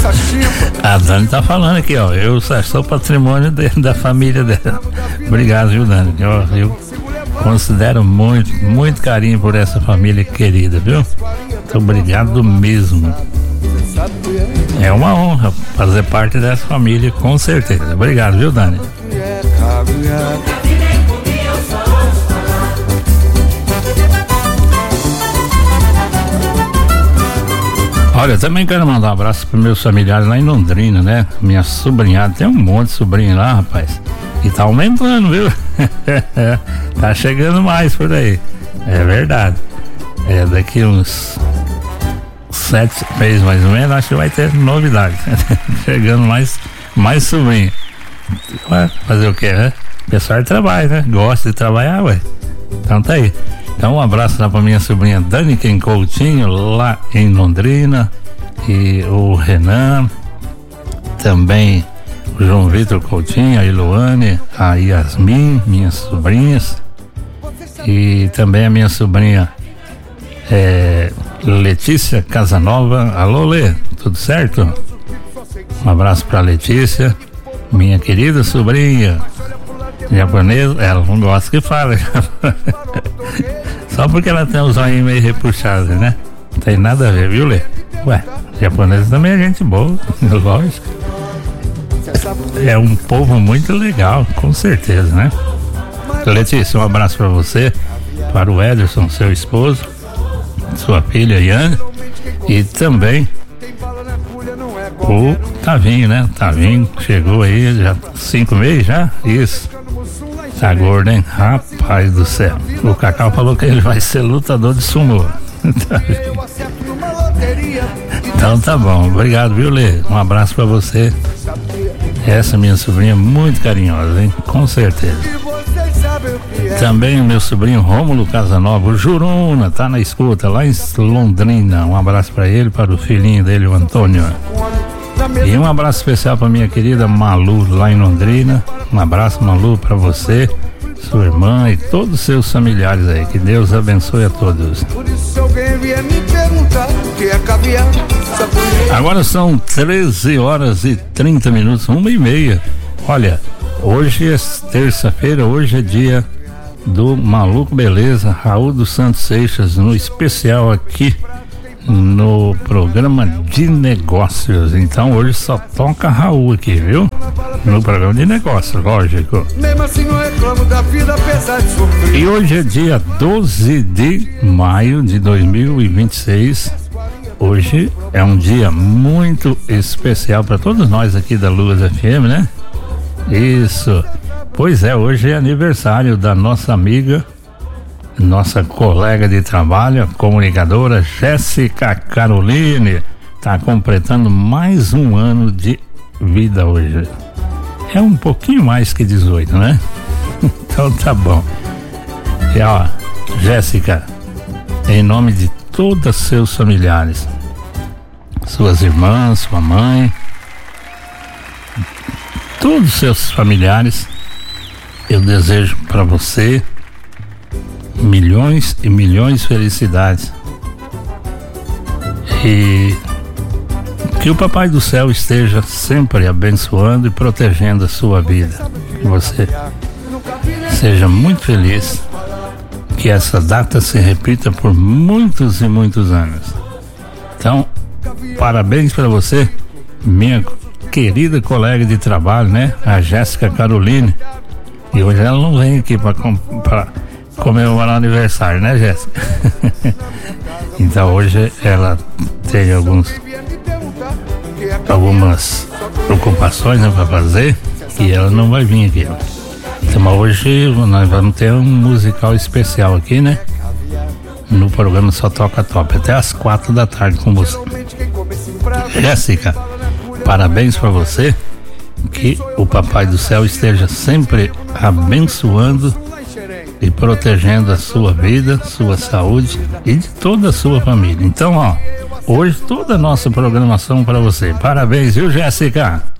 A Dani tá falando aqui, ó. Eu sou patrimônio da família dela. Obrigado, viu, Dani? Eu considero muito carinho por essa família querida, viu? Muito obrigado mesmo. É uma honra fazer parte dessa família, com certeza. Obrigado, viu, Dani? Olha, eu também quero mandar um abraço para meus familiares lá em Londrina, né? Minha sobrinhada, tem um monte de sobrinho lá, rapaz. E tá aumentando, viu? Tá chegando mais por aí. É verdade. Daqui uns 7 meses mais ou menos, acho que vai ter novidade. Chegando mais sobrinho. Ué, fazer o quê, né? O pessoal trabalha, né? Gosta de trabalhar, ué. Então tá aí. Então um abraço lá pra minha sobrinha Daniken Coutinho, lá em Londrina, e o Renan, também o João Vitor Coutinho, a Iloane, a Yasmin, minhas sobrinhas, e também a minha sobrinha Letícia Casanova. Alô, Lê, tudo certo? Um abraço pra Letícia, minha querida sobrinha japonesa. Ela não gosta que fale. Só porque ela tem os olhos meio repuxados, né? Não tem nada a ver, viu, Lê? Ué, japonês também é gente boa, lógico. É um povo muito legal, com certeza, né? Letícia, um abraço pra você, para o Ederson, seu esposo, sua filha Iane, e também o Tavinho, né? Tavinho chegou aí, já 5 meses já? Isso. Tá gordo, hein? Rapaz do céu. O Cacau falou que ele vai ser lutador de sumô. Então tá bom. Obrigado, viu, Lê? Um abraço pra você. Essa minha sobrinha muito carinhosa, hein? Com certeza. Também o meu sobrinho Rômulo Casanova, o Juruna, tá na escuta lá em Londrina. Um abraço pra ele, para o filhinho dele, o Antônio. E um abraço especial para minha querida Malu, lá em Londrina. Um abraço, Malu, para você, sua irmã e todos os seus familiares aí. Que Deus abençoe a todos. Agora são 13 horas e 30 minutos, 1h30. Olha, hoje é terça-feira, hoje é dia do Maluco Beleza, Raul dos Santos Seixas, no especial aqui no programa de negócios. Então hoje só toca Raul aqui, viu? No programa de negócios, lógico. E hoje é dia 12 de maio de 2026. Hoje é um dia muito especial para todos nós aqui da Luz FM, né? Isso. Pois é, hoje é aniversário da nossa amiga, nossa colega de trabalho, a comunicadora Jéssica Caroline. Está completando mais um ano de vida hoje. É um pouquinho mais que 18, né? Então tá bom. E ó, Jéssica, em nome de todos seus familiares, suas irmãs, sua mãe, todos seus familiares, eu desejo para você milhões e milhões de felicidades, e que o Papai do Céu esteja sempre abençoando e protegendo a sua vida, que você seja muito feliz, que essa data se repita por muitos e muitos anos. Então, parabéns para você, minha querida colega de trabalho, né? A Jéssica Caroline. E hoje ela não vem aqui para comemorar o aniversário, né, Jéssica? Então hoje ela tem algumas preocupações, né, para fazer, e ela não vai vir aqui. Então hoje nós vamos ter um musical especial aqui, né? No programa Só Toca Top, até às 4 da tarde com você. Jéssica, parabéns para você, que o Papai do Céu esteja sempre abençoando e protegendo a sua vida, sua saúde e de toda a sua família. Então, ó, hoje toda a nossa programação para você. Parabéns, viu, Jéssica?